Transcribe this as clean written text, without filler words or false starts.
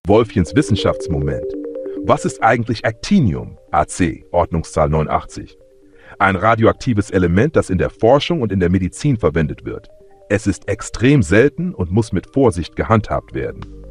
Wolfchens Wissenschaftsmoment. Was ist eigentlich Actinium, AC, Ordnungszahl 89? Ein radioaktives Element, das in der Forschung und in der Medizin verwendet wird. Es ist extrem selten und muss mit Vorsicht gehandhabt werden.